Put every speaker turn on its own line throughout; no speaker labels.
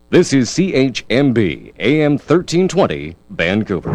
This is CHMB AM 1320 Vancouver.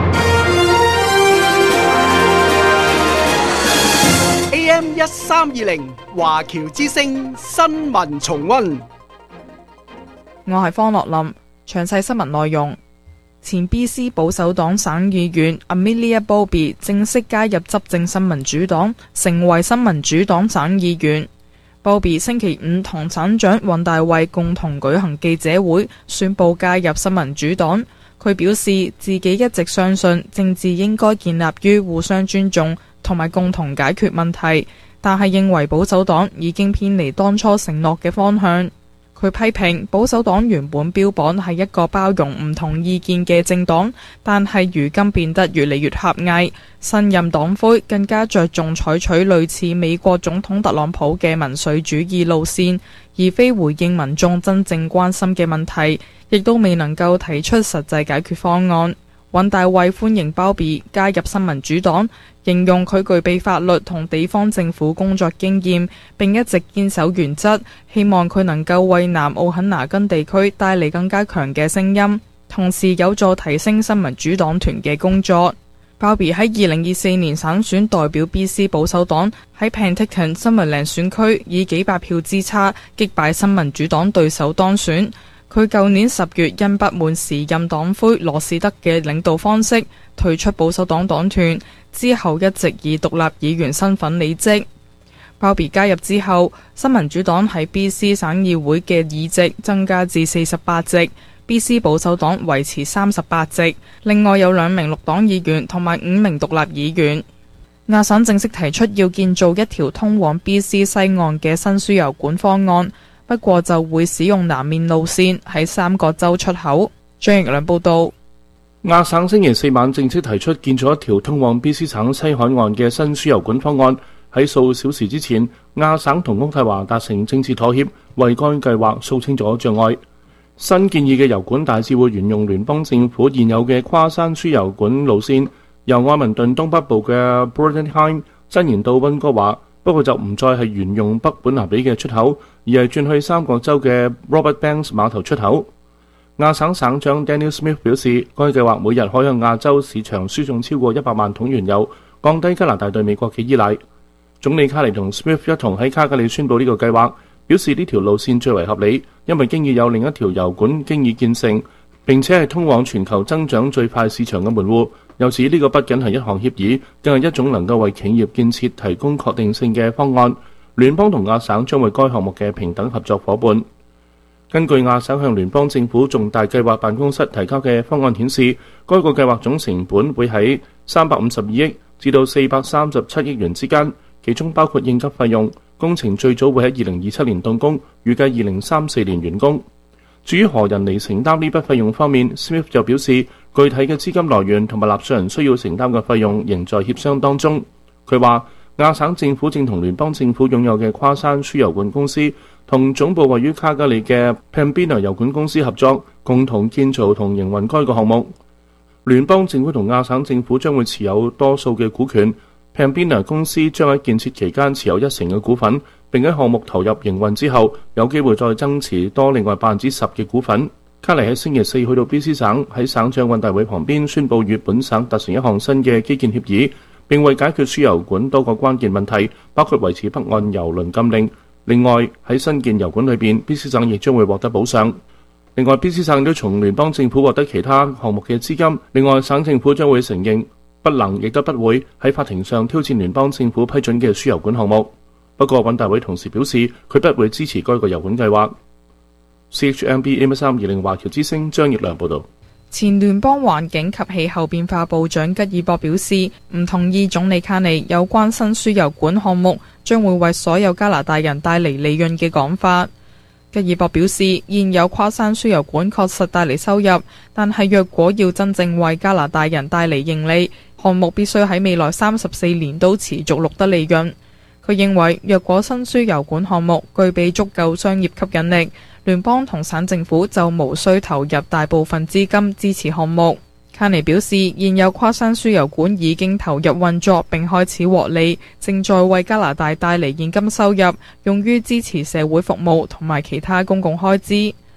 AM 1320華僑之聲新聞重溫。
我係方樂林，詳細新聞內容。前 BC 保守黨省議員 Amelia Bowby 正式加入執政新民主黨，成為新民主黨省議員。Bowby 星期五同省長尹大衛共同舉行記者會，宣布加入新民主黨。佢表示自己一直相信政治應該建立於互相尊重同埋共同解決問題，但係認為保守黨已經偏離當初承諾嘅方向。佢批評保守黨原本標榜係一個包容唔同意見嘅政黨，但係如今變得越嚟越狹隘。新任黨魁更加着重採取類似美國總統特朗普嘅民粹主義路線，而非回應民眾真正關心嘅問題，亦都未能夠提出實際解決方案。尹大衛歡迎Bowby加入新民主黨，形容佢具備法律同地方政府工作經驗，並一直堅守原則，希望佢能夠為南奧肯拿根地區帶嚟更加強嘅聲音，同時有助提升新民主黨團嘅工作。Bowby 喺2024年省選代表 BC 保守黨喺 Penticton、Summerland 選區以幾百票之差擊敗新民主黨對手當選。佢舊年10月因不滿時任黨魁羅士德嘅領導方式退出保守黨黨團，之後一直以獨立議員身份履職。Bowby 加入之後，新民主黨喺 BC 省議會嘅議席增加至48席，BC 保守黨維持38席，另外有2名綠黨議員同埋5名獨立議員。亞省正式提出要建造一條通往 BC 西岸嘅新輸油管方案，不過就會使用南面路線喺3個州出口。張奕良報道。
亞省星期四晚正式提出建造一條通往 BC 省西海岸嘅新輸油管方案。喺數小時之前，亞省同渥太華達成政治妥協，為該計劃掃清咗障礙。新建議嘅油管大致會沿用聯邦政府現有嘅跨山輸油管路線，由愛民頓東北部嘅 Bordenheim 伸延到溫哥華，不過就唔再係沿用北本拿比嘅出口，而係轉去三角洲嘅 Robert Banks 碼頭出口。亞省省長 Daniel Smith 表示，該計劃每日可向亞洲市場輸送超過100萬桶原油，降低加拿大對美國嘅依賴。總理卡尼同 Smith 一同喺卡加利宣布呢個計劃，表示呢條路線最為合理，因為經已有另一條油管經已建成，並且係通往全球增長最快市場嘅門戶。由此呢個不僅係一項協議，更係一種能夠為企業建設提供確定性嘅方案。聯邦同亞省將為該項目嘅平等合作夥伴。根據亞省向聯邦政府重大計劃辦公室提交嘅方案顯示，該個計劃總成本會喺352億至到437億元之間，其中包括應急費用。工程最早會喺2027年動工，預計2034年完工。至於何人嚟承擔呢筆費用方面， Smith 就表示，具體嘅資金來源同埋納稅人需要承擔嘅費用仍在協商當中。佢話亞省政府正同聯邦政府擁有嘅跨山輸油管公司同總部位於卡加利嘅 Pembina 油管公司合作，共同建造同營運該個項目。聯邦政府同亞省政府將會持有多數嘅股權。Pembina 公司將喺建設期間持有1成嘅股份，並喺項目投入營運之後有機會再增持多另外10%嘅股份。卡尼喺星期四去到 BC 省，喺省長尹大會旁邊宣布與本省達成一項新嘅基建協議，並為解決輸油管多個關鍵問題，包括維持北岸油輪禁令。另外喺新建油管裏邊 BC 省亦將會獲得補償。另外 BC 省都從聯邦政府獲得其他項目嘅資金。另外省政府將會承認不能亦都不會喺法庭上挑戰聯邦政府批准嘅輸油管項目。不過尹大會同時表示，佢不會支持該個油管計劃。CHMB AM320華僑之聲張奕良報導。
前聯邦環境及氣候變化部長吉爾博表示，唔同意總理卡尼有關新輸油管項目將會為所有加拿大人帶嚟利潤嘅講法。吉爾博表示，現有跨山輸油管確實帶嚟收入，但係若果要真正為加拿大人帶嚟盈利，項目必須喺未來34年都持續錄得利潤。佢認為，若果新輸油管項目具備足夠商業吸引力，聯邦同省政府就無需投入大部分資金支持項目。卡尼表示，現有跨山輸油管已經投入運作並開始獲利，正在為加拿大帶嚟現金收入，用於支持社會服務同埋其他公共開支。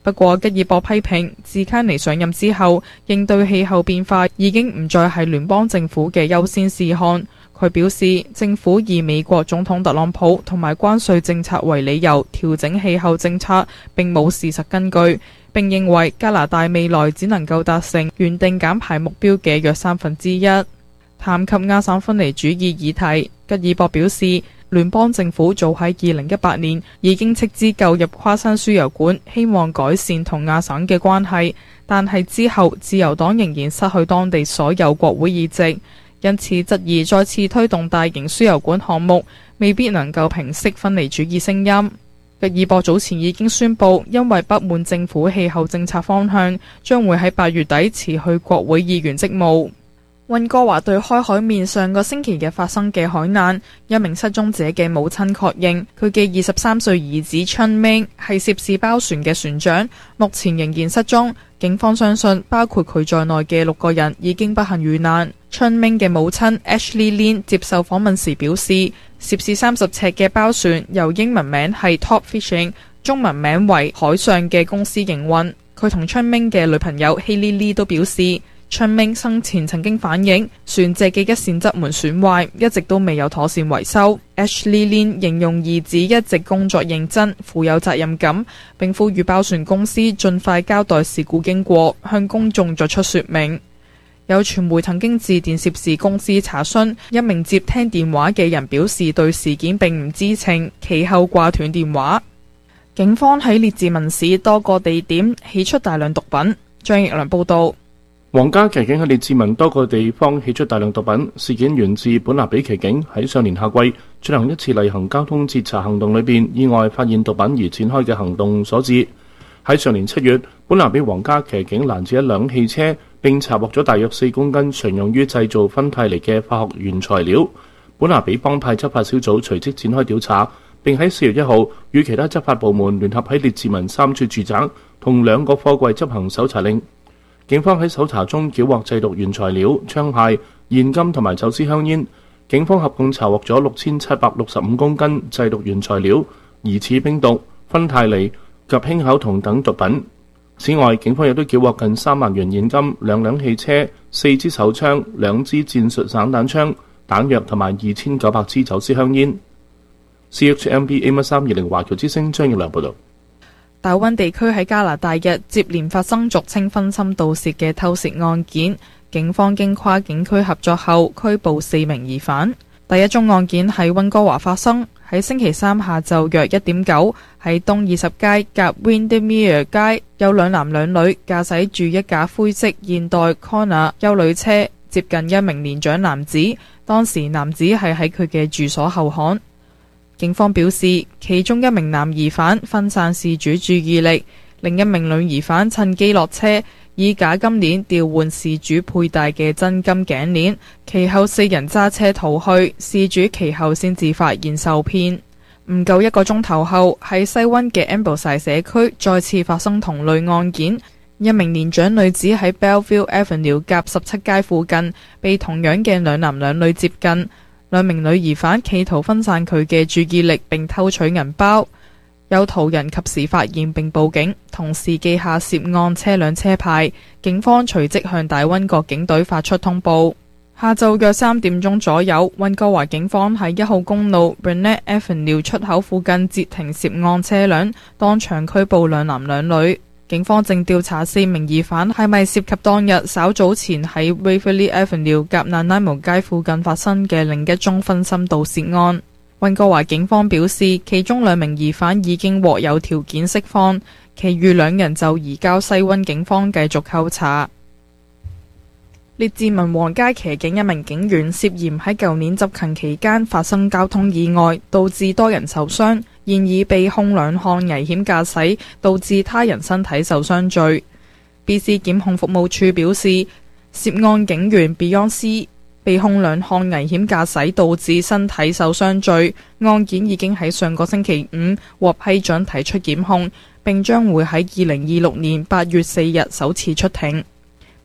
不過吉爾博批評，自卡尼上任之後，應對氣候變化已經唔再係聯邦政府嘅優先事項。佢表示，政府以美國總統特朗普同埋關稅政策為理由調整氣候政策，並冇事實根據。並認為加拿大未來只能夠達成原定減排目標嘅約1/3。談及亞省分離主義議題，吉爾博表示，聯邦政府早喺2018年已經斥資購入跨山輸油管，希望改善同亞省嘅關係，但係之後自由黨仍然失去當地所有國會議席，因此質疑再次推動大型輸油管項目未必能夠平息分離主義聲音。吉爾博早前已經宣布，因為不滿政府氣候政策方向，將會喺8月底辭去國會議員職務。溫哥華對開海面上個星期日發生嘅海難，一名失蹤者嘅母親確認，佢嘅23歲兒子春明係涉事包船嘅船長，目前仍然失蹤。警方相信，包括佢在內嘅6個人已經不幸遇難。春明嘅母親 Ashley Lin 接受訪問時表示，涉事30尺嘅包船由英文名係 Top Fishing， 中文名為海上嘅公司營運。佢同春明嘅女朋友 Hailey Lee 都表示，春明生前曾經反映船隻嘅一扇側門損壞，一直都未有妥善維修。Ashley Lin 形容兒子一直工作認真，富有責任感，並呼籲包船公司盡快交代事故經過，向公眾作出說明。有傳媒曾經致電涉事公司查詢，一名接聽電話嘅人表示對事件並唔知情，其後掛斷電話。警方喺列治文市多個地點起出大量毒品。張奕良報道。
皇家騎警喺列治文多個地方起出大量毒品，事件源自本拿比騎警喺上年夏季進行一次例行交通截查行動裏邊意外發現毒品而展開嘅行動所致。喺上年7月，本拿比皇家騎警攔截一輛汽車，並查獲咗大約4公斤常用於製造芬太尼嘅化學原材料。本拿比幫派執法小組隨即展開調查，並喺4月1號與其他執法部門聯合喺列治文3處住宅同2個貨櫃執行搜查令。警方喺搜查中繳獲製毒原材料、槍械、現金同埋走私香煙。警方合共查獲咗6765公斤製毒原材料、疑似冰毒、芬太尼及氫口酮等毒品。此外，警方亦都繳獲近3萬元現金、2輛汽車、4支手槍、2支戰術散彈槍、彈藥同埋2900支走私香煙。CHMB AM320華僑之聲張耀良報道。
大溫地區喺加拿大日接連發生俗稱分心盜竊嘅偷竊案件，警方經跨警區合作後拘捕4名疑犯。第一宗案件喺溫哥華發生，喺星期三下晝約1:09，喺東20街夾 Windermere 街，有2男2女駕駛住一架灰色現代 Kona 休旅車接近一名年長男子，當時男子係喺佢嘅住所後巷。警方表示，其中一名男疑犯分散事主注意力，另一名女疑犯趁機落車，以假金鏈調換事主佩戴嘅真金頸鏈，其後4人揸車逃去，事主其後先至發現受騙。唔夠1個鐘頭後，喺西溫嘅 Ambleside 社區再次發生同類案件，一名年長女子喺 Belleville Avenue 夾17街附近，被同樣嘅2男2女接近。2名女疑犯企圖分散佢嘅注意力並偷取銀包，有途人及時發現並報警，同時記下涉案車輛車牌。警方隨即向大溫國警隊發出通報。下晝約3點鐘左右，溫哥華警方喺1號公路 Burnett Avenue 出口附近截停涉案車輛，當場拘捕2男2女。警方正調查4名疑犯係咪涉及當日稍早前喺 Waverley Avenue 夾 Nanaimo 街附近發生嘅另一宗分心盜竊案。溫哥華警方表示，其中2名疑犯已經獲有條件釋放，其餘2人就移交西溫警方繼續扣查。列治文皇家騎警一名警員涉嫌喺舊年執勤期間發生交通意外，導致多人受傷，現已被控2項危險駕駛導致他人身體受傷罪。BC 檢控服務處表示，涉案警員 Beyonce 被控2項危險駕駛導致身體受傷罪，案件已經喺上個星期5獲批准提出檢控，並將會喺2026年8月4日首次出庭。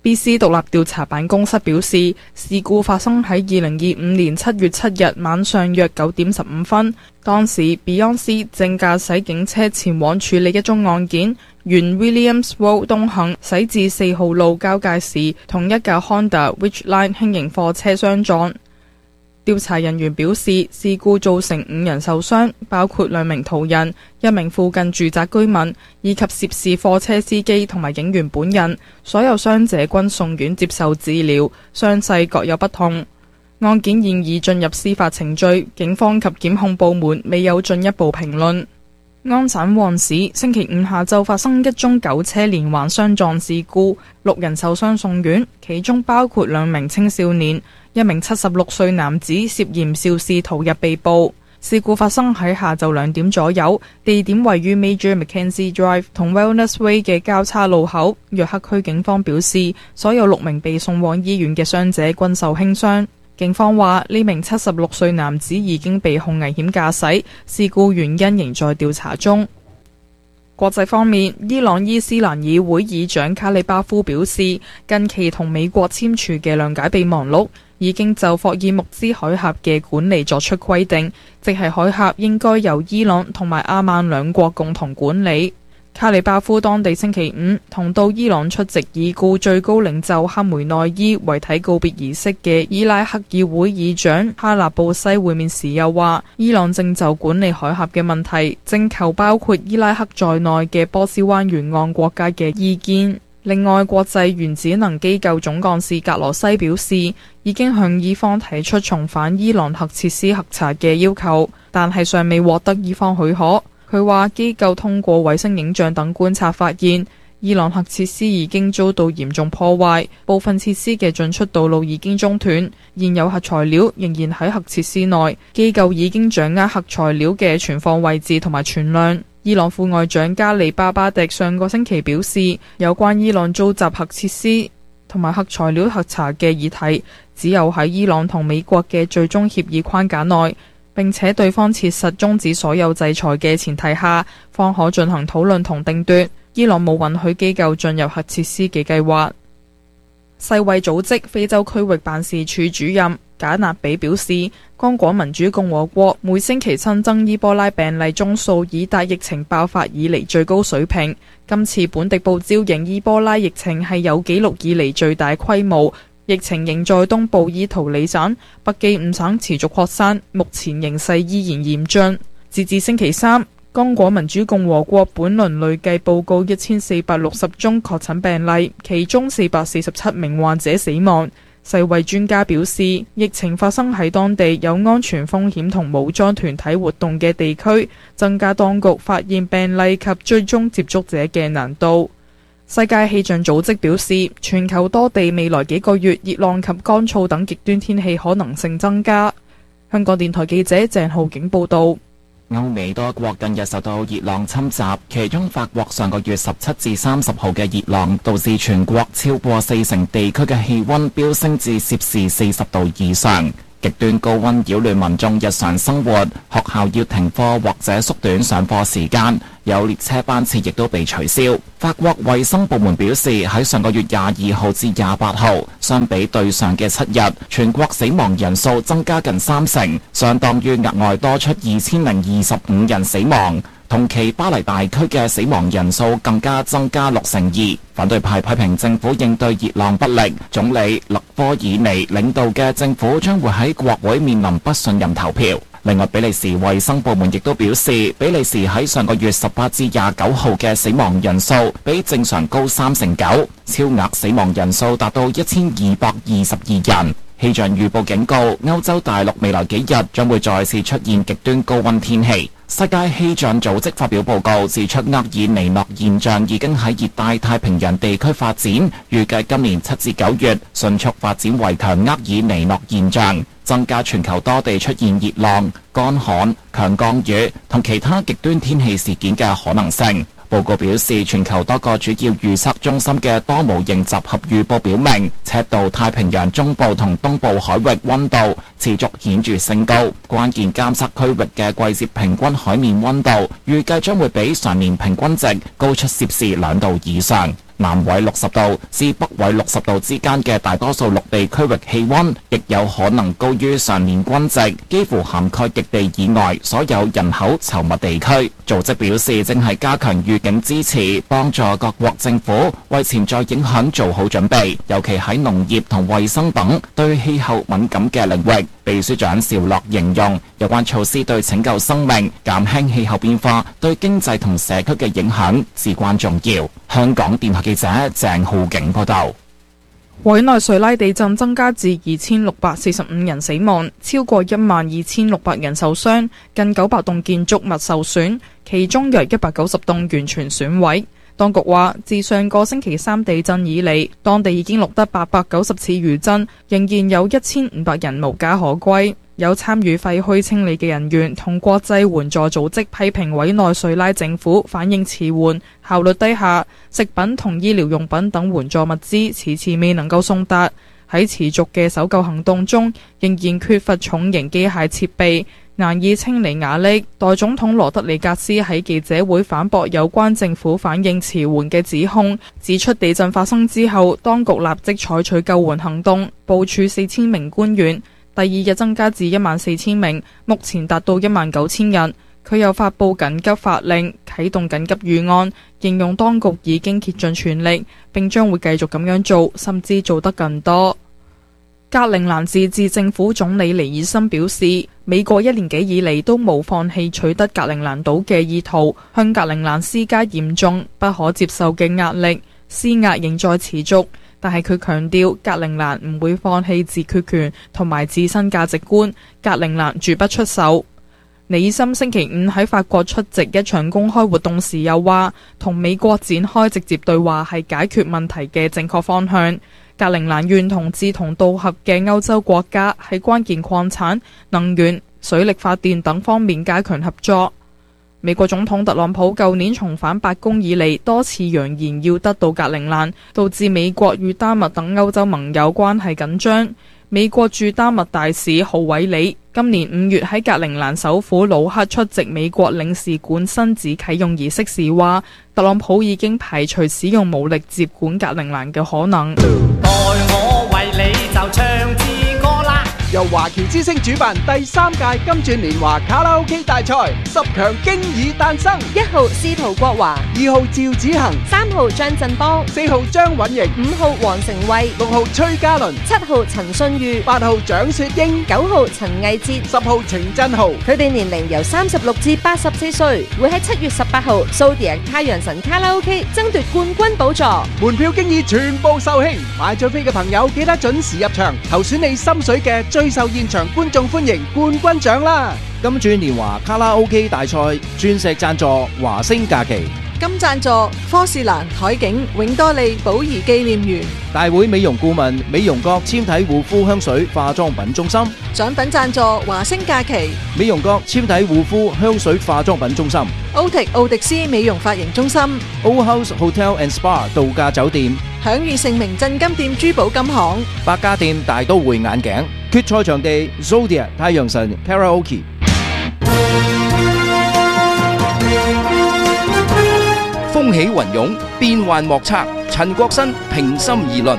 BC 獨立調查辦公室表示，事故發生喺2025年7月7日晚上約9點15分。當時 Beyonce 正駕駛警車前往處理一宗案件，沿 Williams Road 東行駛至4號路交界時，同一架 Honda Ridgeline 輕型貨車相撞。調查人員表示，事故造成5人受傷，包括2名途人、1名附近住宅居民，以及涉事貨車司機同埋警員本人。所有傷者均送院接受治療，傷勢各有不同。案件現已進入司法程序，警方及檢控部門未有進一步評論。安省旺市星期5下晝發生一宗9車連環相撞事故，6人受傷送院，其中包括2名青少年。1名76歲男子涉嫌肇事逃入被捕。事故發生喺下晝2點左右，地點位於 Major Mackenzie Drive 同 Wellness Way 嘅交叉路口。約克區警方表示，所有6名被送往醫院嘅傷者均受輕傷。警方話呢名76歲男子已經被控危險駕駛，事故原因仍在調查中。國際方面，伊朗伊斯蘭議會議長卡里巴夫表示，近期同美國簽署嘅諒解備忘錄已經就霍爾木茲海峽嘅管理作出規定，即係海峽應該由伊朗同埋阿曼兩國共同管理。卡里巴夫當地星期5同到伊朗出席已故最高領袖哈梅內伊遺體告別儀式嘅伊拉克議會議長哈納布西會面時又話，伊朗正就管理海峽嘅問題徵求包括伊拉克在內嘅波斯灣沿岸國家嘅意見。另外，國際原子能機構總幹事格羅西表示，已經向伊方提出重返伊朗核設施核查嘅要求，但係尚未獲得伊方許可。佢話機構通過衛星影像等觀察發現，伊朗核設施已經遭到嚴重破壞，部分設施嘅進出道路已經中斷，現有核材料仍然喺核設施內。機構已經掌握核材料嘅存放位置同埋存量。伊朗副外長加里巴巴迪上個星期表示，有關伊朗遭襲核設施同埋核材料核查嘅議題，只有喺伊朗同美國嘅最終協議框架內，並且對方切實終止所有制裁嘅前提下，方可進行討論同定奪。伊朗冇允許機構進入核設施嘅計劃。世衛組織非洲區域辦事處主任賈納比表示，剛果民主共和國每星期新增伊波拉病例宗數已達疫情爆發以嚟最高水平。今次本地報招型伊波拉疫情係有紀錄以嚟最大規模。疫情仍在東部伊圖里省、北基伍省持續擴散，目前形勢依然嚴峻。截至星期3，剛果民主共和國本輪累計報告1460宗確診病例，其中447名患者死亡。世衛專家表示，疫情發生喺當地有安全風險同武裝團體活動嘅地區，增加當局發現病例及追蹤接觸者嘅難度。世界氣象組織表示，全球多地未來幾個月熱浪及乾燥等極端天氣可能性增加。香港電台記者鄭浩景報道。
歐美多國近日受到熱浪侵襲，其中法國上個月17至30號嘅熱浪導致全國超過40%地區嘅氣溫飆升至攝氏40度以上。極端高溫擾亂民眾日常生活，學校要停課或者縮短上課時間，有列車班次亦都被取消。法國衛生部門表示，喺上個月22號至28號，相比對上嘅7日，全國死亡人數增加近30%，相當於額外多出2025人死亡。同期巴黎大區嘅死亡人數更加增加62%。反對派批評政府應對熱浪不力，總理勒科爾尼領導嘅政府將會喺國會面臨不信任投票。另外，比利時衛生部門亦都表示，比利時喺上個月18至29號嘅死亡人數比正常高39%，超額死亡人數達到1222人。氣象預報警告，歐洲大陸未來幾日將會再次出現極端高溫天氣。世界氣象組織發表報告指出，厄爾尼諾現象已經喺熱帶太平洋地區發展，預計今年7至9月迅速發展為強厄爾尼諾現象，增加全球多地出現熱浪、乾旱、強降雨同其他極端天氣事件嘅可能性。報告表示，全球多個主要預測中心嘅多模型集合預報表明，赤道太平洋中部同東部海域溫度持續顯著升高，關鍵監測區域嘅季節平均海面溫度預計將會比上年平均值高出攝氏2度以上。 南緯60度至北緯60度之間嘅大多數陸地區域氣溫，亦有可能高於上年均值，幾乎涵蓋極地以外所有人口稠密地區。組織表示，正係加強預警支持，幫助各國政府為潛在影響做好準備，尤其喺農業同衛生等對氣候敏感嘅領域。秘書長邵樂形容有關措施對拯救生命、減輕氣候變化對經濟同社區嘅影響至關重要。香港電台記者鄭浩景報道。
委內瑞拉地震增加至2645人死亡，超過12600人受傷，近900棟建築物受損，其中約190棟完全損毀。當局話，自上個星期三地震以嚟，當地已經錄得890次餘震，仍然有1500人無家可歸。有參與廢墟清理嘅人員同國際援助組織批評委內瑞拉政府反應遲緩、效率低下，食品同醫療用品等援助物資遲遲未能夠送達。喺持續嘅搜救行動中，仍然缺乏重型機械設備，難以清理瓦礫。代總統羅德里格斯喺記者會反駁有關政府反應遲緩嘅指控，指出地震發生之後，當局立即採取救援行動，部署4000名官員，第二日增加至14000名，目前達到19000人。佢又發布緊急法令，啟動緊急預案，形容當局已經竭盡全力，並將會繼續咁樣做，甚至做得更多。格陵蘭自治政府總理尼爾森表示，美國1年幾以嚟都冇放棄取得格陵蘭島嘅意圖，向格陵蘭施加嚴重不可接受嘅壓力，施壓仍在持續。但係佢強調，格陵蘭唔會放棄自決權同埋自身價值觀，格陵蘭絕不出手。尼爾森星期五喺法國出席一場公開活動時又話，同美國展開直接對話係解決問題嘅正確方向。格陵蘭願同志同道合嘅歐洲國家喺關鍵礦產、能源、水力發電等方面加強合作。美國總統特朗普舊年重返白宮以嚟，多次揚言要得到格陵蘭，導致美國與丹麥等歐洲盟友關係緊張。美國駐丹麥大使浩韋里今年5月喺格陵蘭首府魯克出席美國領事館新址啟用儀式時話，特朗普已經排除使用武力接管格陵蘭嘅可能。
代我為你就唱支歌啦！由華僑之聲主辦第3屆金鑽年華卡拉 OK 大賽，10強經已誕生。
1號司徒國華
，2號趙子恒
，3號張振邦
，4號張允瑩
，5號黃成慧
，6號崔嘉倫
，7號陳信裕
，8號蔣雪英
，9號陳毅哲
，10號程振豪。
佢哋年齡由36至84歲，會喺7月18號Zodiac太陽神卡拉 OK 爭奪冠軍寶座。
門票經已全部售罄，買咗飛嘅朋友記得準時入場，投選你心水嘅最受現場觀眾歡迎冠軍獎啦！
金鑽年華卡拉 OK 大賽鑽石贊助華星假期，
金贊助科士蘭海景永多利寶儀紀念園，
大會美容顧問美容閣纖體護膚香水化妝品中心，
獎品贊助華星假期
美容閣纖體護膚香水化妝品中心，
奧迪斯美容髮型中心
，Old House Hotel and Spa 度假酒店，
享譽盛名鎮金店珠寶金行，
百家店大都會眼鏡，決賽場地 Zodiac 太陽神 Karaoke。風起雲湧，變幻莫測。陳國新平心而論。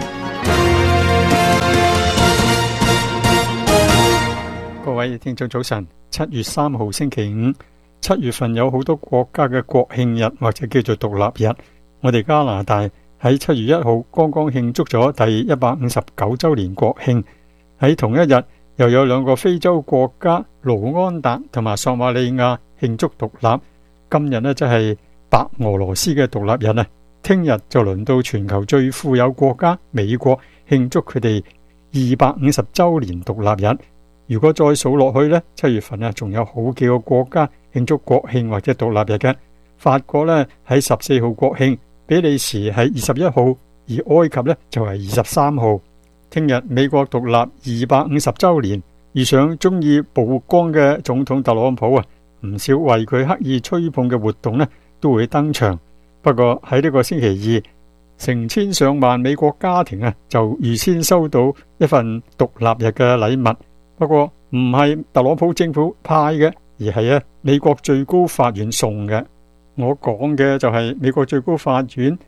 各位聽眾早晨，7月3號星期五，7月份有好多國家嘅國慶日或者叫做獨立日。我哋加拿大喺7月1號剛剛慶祝咗第159週年國慶。喺同一日，又有2個非洲國家盧安達同埋索馬利亞慶祝獨立。今日呢，即係白俄羅斯嘅獨立日啊！聽日就輪到全球最富有國家美國慶祝佢哋250週年獨立日。如果再數落去呢，7月份啊，仲有好幾個國家慶祝國慶或者獨立日嘅。法國呢喺14號國慶，比利時係21號，而埃及呢就係23號。聽日美國獨立250週年，遇上中意曝光嘅總統特朗普啊，唔少為佢刻意吹捧嘅活動呢都會登場。不過喺呢個星期二，成千上萬美國家庭啊就預先收到一份獨立日嘅禮物。不過唔係特朗普政府派嘅，而係美國最高法院送嘅。我講嘅就係美國最高法院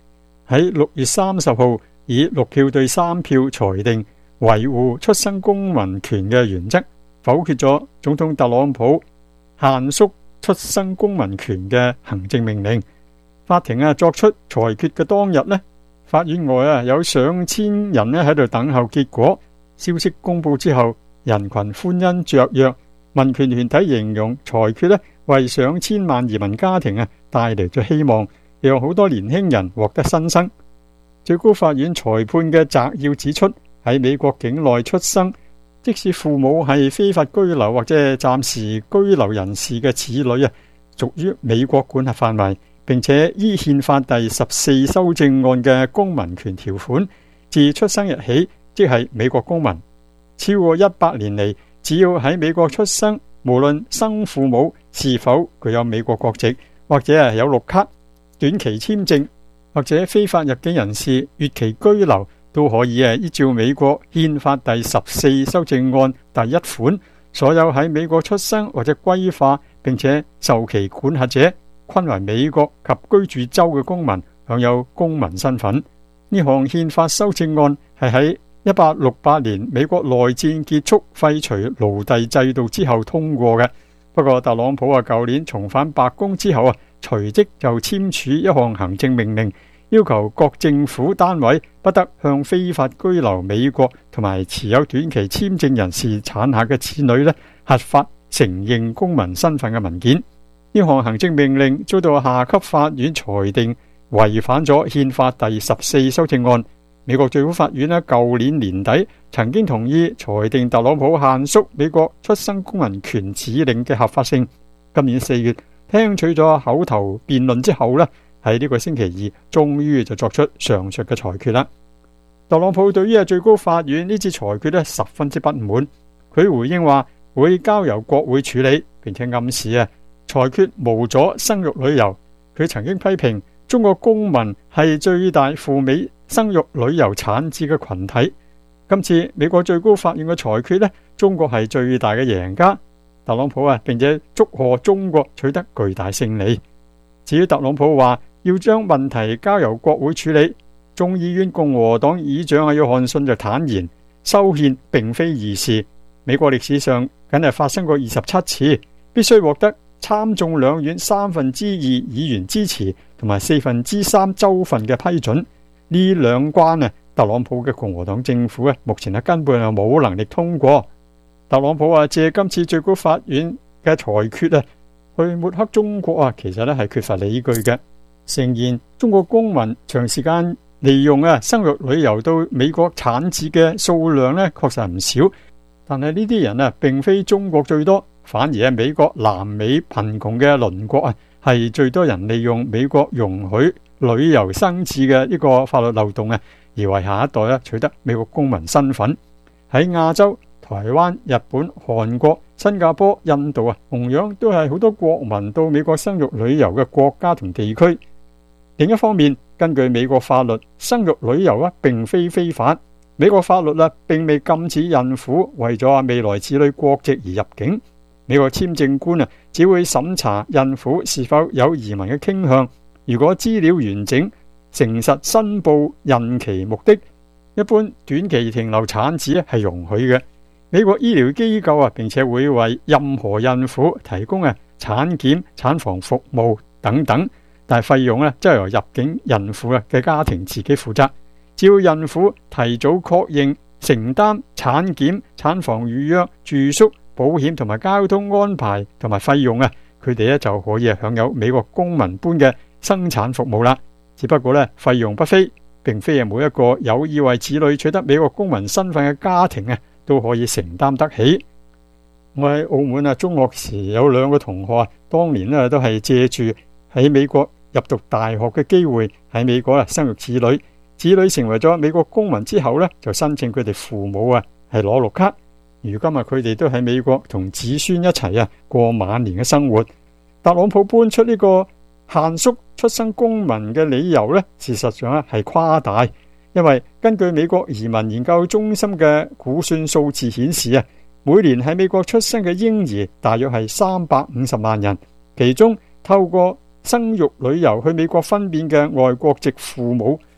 喺6月30號以6票對3票裁定維護出生公民權嘅原則，否決咗總統特朗普限縮出生公民權嘅行政命令。法庭作出裁決嘅當日呢，法院外有上千人喺度等候結果。消息公布之後，人群歡欣雀躍。民權團體形容裁決為上千萬移民家庭帶嚟咗希望，讓好多年輕人獲得新生。最高法院裁判嘅摘要指出，喺美國境內出生，即使父母係非法居留或者暫時居留人士嘅子女屬於美國管轄範圍，並且依憲法第14修正案嘅公民權條款，自出生日起即係美國公民。超過100年嚟，只要喺美國出生，無論生父母是否具有美國國籍，或者有綠卡、短期簽證或者非法入境人士越期居留，都可以依照美國憲法第14修正案第1款，所有喺美國出生或者歸化並且受其管轄者，均為美國及居住州嘅公民，享有公民身份。呢項憲法修正案係喺1868年美國內戰結束廢除奴隸制度之後通過嘅。不過特朗普舊年重返白宮之後隨即就簽署一項行政命令，要求各政府單位不得向非法居留美國同埋持有短期簽證人士產下嘅子女核發承認公民身份嘅文件。呢項行政命令遭到下級法院裁定違反咗憲法第14修正案。美國最高法院舊年年底曾經同意裁定特朗普限縮美國出生公民權指令嘅合法性。今年4月聽取咗口頭辯論之後喺呢個星期二終於就作出上述嘅裁決啦。特朗普對於最高法院呢次裁決十分之不滿，佢回應話會交由國會處理，並且暗示裁決無阻生育旅遊。佢曾經批評中國公民係最大赴美生育旅遊產子嘅群體。今次美國最高法院嘅裁決中國係最大嘅贏家。特朗普並且祝賀中國取得巨大勝利。至於特朗普話要將問題交由國會處理，眾議院共和黨議長約翰遜就坦言，修憲並非易事。美國歷史上僅係發生過27次，必須獲得參眾兩院2/3議員支持同埋3/4州份嘅批准。呢兩關特朗普嘅共和黨政府目前根本冇能力通過。特朗普借今次最高法院嘅裁決去抹黑中國其實係缺乏理據嘅。誠然，中國公民長時間利用生育旅遊到美國產子嘅數量確實唔少，但係呢啲人並非中國最多，反而係美國南美貧窮嘅鄰國係最多人利用美國容許旅遊生子嘅呢個法律漏洞而為下一代取得美國公民身份。喺亞洲，台灣、日本、韓國、新加坡、印度同樣都係好多國民到美國生育旅遊嘅國家同地區。另一方面，根據美國法律，生育旅遊並非非法。美國法律並未禁止孕婦為咗未來子女國籍而入境。美國簽證官只會審查孕婦是否有移民嘅傾向。如果資料完整、誠實申報孕期目的，一般短期停留產子係容許嘅。美國醫療機構並且會為任何孕婦提供產檢、產房服務等等，但係費用則由入境孕婦嘅家庭自己負責。只要孕婦提早確認承擔產檢、產房預約、住宿、保險同埋交通安排同埋費用佢哋就可以享有美國公民般嘅生產服務啦。只不過費用不菲，並非每一個有意為子女取得美國公民身份嘅家庭都可以承擔得起。我喺澳門中學時有2個同學當年都係借住喺美國入讀大學嘅機會喺美國生育子女。子女成為咗美國公民之後就申請佢哋父母係攞綠卡。如今佢哋都喺美國同子孫一齊過晚年嘅生活。特朗普搬出呢個限縮出生公民嘅理由事實上係誇大，因為根據美國移民研究中心嘅估算數字顯示每年喺美國出生嘅嬰兒大約係350萬人，其中透過生育旅遊去美國分娩嘅外國籍父母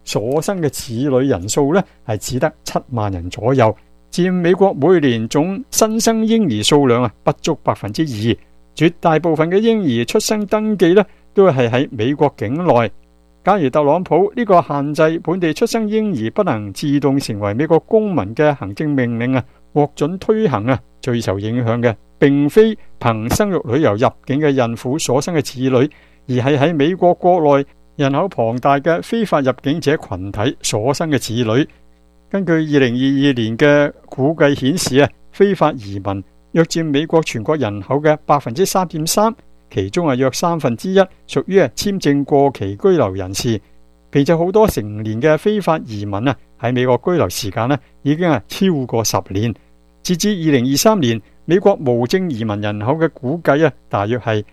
所生嘅子女人數呢係只得7萬人左右，佔美國每年總新生嬰兒數量不足2%。絕大部分嘅嬰兒出生登記呢都係喺美國境內。假如特朗普呢個限制本地出生嬰兒不能自動成為美國公民嘅行政命令獲准推行最受影響嘅並非憑生育旅遊入境嘅孕婦所生嘅子女，而係喺美國國內人口龐大嘅非法入境者群體所生嘅子女。根據2022年嘅估計顯示非法移民約佔美國全國人口嘅3.3%，其中約1/3屬於簽證過期居留人士，並且好多成年嘅非法移民喺美國居留時間已經超過10年。截至2023年，美國無證移民人口嘅估計大約係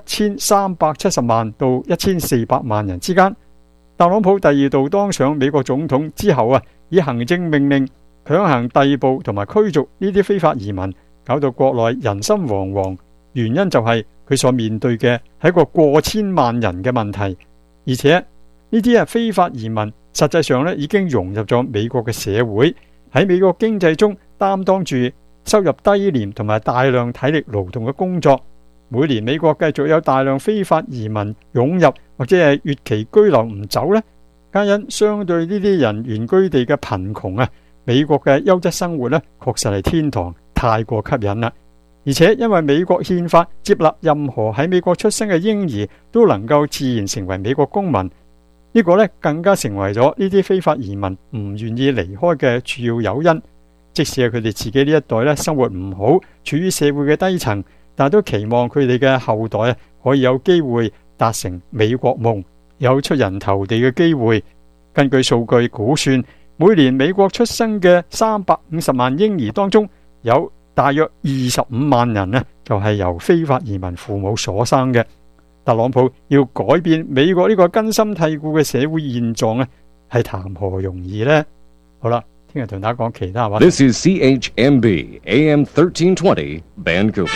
1370萬到1400萬人之間。特朗普第2度當上美國總統之後以行政命令強行逮捕同埋驅逐呢啲非法移民，搞到國內人心惶惶。原因就係佢所面對嘅係一個過千萬人嘅問題，而且呢啲非法移民實際上已經融入咗美國嘅社會，喺美國經濟中擔當住收入低廉同埋大量體力勞動嘅工作。每年美國繼續有大量非法移民湧入或者係越期居留唔走呢，皆因相對呢啲人原居地嘅貧窮美國嘅優質生活確實係天堂，太過吸引啦。而且因為美國憲法接納任何喺美國出生嘅嬰兒都能夠自然成為美國公民，呢個更加成為咗呢啲非法移民唔願意離開嘅主要誘因。即使係佢哋自己呢一代生活唔好，處於社會嘅低層，但都期望佢哋嘅後代可以有機會達成美國夢，有出人頭地嘅機會。根據數據估算，每年美國出生嘅350萬嬰兒當中，有大約25萬人就係由非法移民父母所生嘅。特朗普要改變美國呢個根深蒂固嘅社會現狀係談何容易呢？好啦，聽日同大家講其他話。
This is CHMB AM 1320 Vancouver。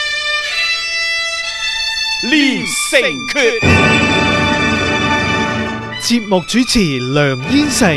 練成訣，節目主持梁燕成。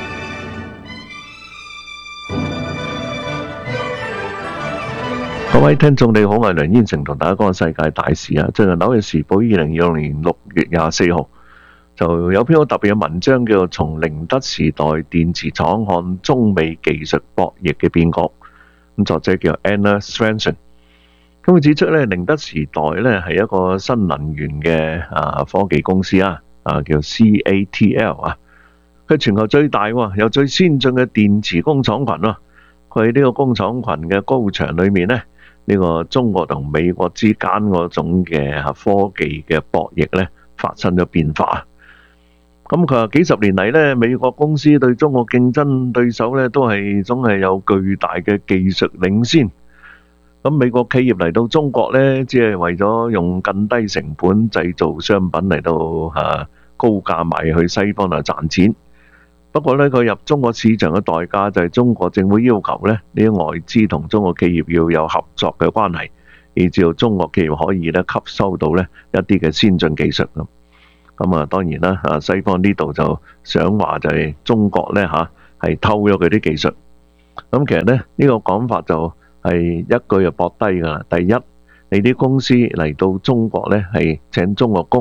各位聽眾你好，我係梁燕成，同大家講個世界大事最近紐約時報2020年6月24號就有篇好特別嘅文章，叫做《從寧德時代電池廠看中美技術博弈嘅變局》。咁作者叫 Anna Svensson。咁佢指出寧德時代係一個新能源嘅科技公司叫 CATL 佢係全球最大有最先進嘅電池工廠群佢呢個工廠群嘅高牆裏面呢個中國同美國之間嗰種嘅科技嘅博弈發生咗變化。咁佢話幾十年嚟美國公司對中國競爭對手都係總係有巨大嘅技術領先。咁美國企業嚟到中國只係為咗用更低成本製造商品嚟到高價賣去西方嚟賺錢。不過佢入中國市場嘅代價就係中國政府要求呢啲外資同中國企業要有合作嘅關係，以至到中國企業可以吸收到一啲嘅先進技術。咁當然啦，西方呢度就想話就係中國係偷咗佢啲技術。咁其實呢個講法就係一句就駁低㗎啦。第一，你啲公司嚟到中國係請中國工